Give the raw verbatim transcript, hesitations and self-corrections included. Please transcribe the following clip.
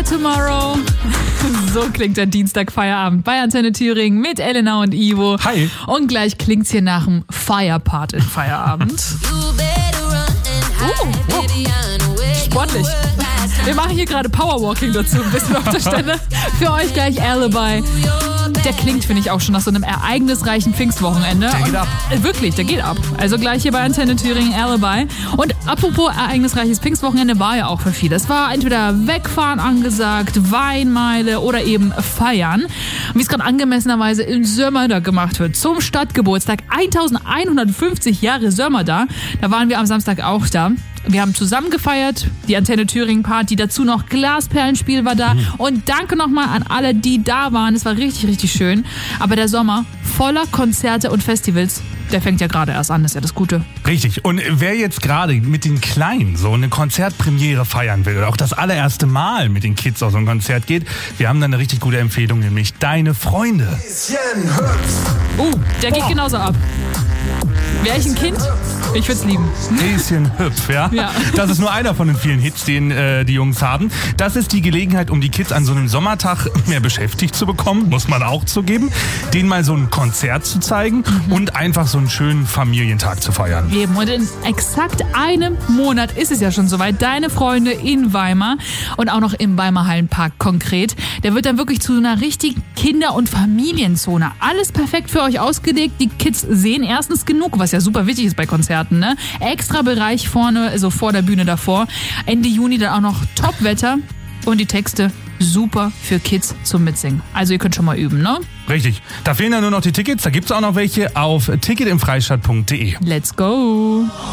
by Tomorrow. So klingt der Dienstag-Feierabend bei Antenne Thüringen mit Elena und Ivo. Hi. Und gleich klingt's hier nach dem Feierpart in Feierabend. Uh, wow. Sportlich. Wir machen hier gerade Powerwalking dazu, ein bisschen auf der Stelle. Für euch gleich Alibi. Der klingt, finde ich, auch schon nach so einem ereignisreichen Pfingstwochenende. Der geht ab. Und, äh, wirklich, der geht ab. Also gleich hier bei Antenne Thüringen Alibi. Und apropos ereignisreiches Pfingstwochenende war ja auch für viele. Es war entweder Wegfahren angesagt, Weinmeile oder eben Feiern. Wie es gerade angemessenerweise in Sömmerda gemacht wird. Zum Stadtgeburtstag. eintausendeinhundertfünfzig Jahre Sömmerda. Da waren wir am Samstag auch da. Wir haben zusammen gefeiert, die Antenne Thüringen Party, dazu noch Glasperlenspiel war da. Mhm. Und danke nochmal an alle, die da waren. Es war richtig, richtig schön. Aber der Sommer voller Konzerte und Festivals, der fängt ja gerade erst an, ist ja das Gute. Richtig. Und wer jetzt gerade mit den Kleinen so eine Konzertpremiere feiern will oder auch das allererste Mal mit den Kids auf so ein Konzert geht, wir haben da eine richtig gute Empfehlung, nämlich Deine Freunde. Uh, der geht genauso ab. Wäre ich ein Kind? Ich würde es lieben. Häschen hüpf, ja? Ja. Das ist nur einer von den vielen Hits, den äh, die Jungs haben. Das ist die Gelegenheit, um die Kids an so einem Sommertag mehr beschäftigt zu bekommen, muss man auch zugeben, denen mal so ein Konzert zu zeigen mhm. und einfach so einen schönen Familientag zu feiern. Eben. Und in exakt einem Monat ist es ja schon soweit. Deine Freunde in Weimar und auch noch im Weimar Hallenpark konkret. Der wird dann wirklich zu einer richtigen Kinder- und Familienzone. Alles perfekt für euch ausgelegt. Die Kids sehen erstens genug, was ja super wichtig ist bei Konzerten. Ne? Extra Bereich vorne, also vor der Bühne davor. Ende Juni dann auch noch Top-Wetter und die Texte super für Kids zum Mitsingen. Also ihr könnt schon mal üben, ne? Richtig. Da fehlen ja nur noch die Tickets. Da gibt es auch noch welche auf ticket im freistadt punkt de. Let's go!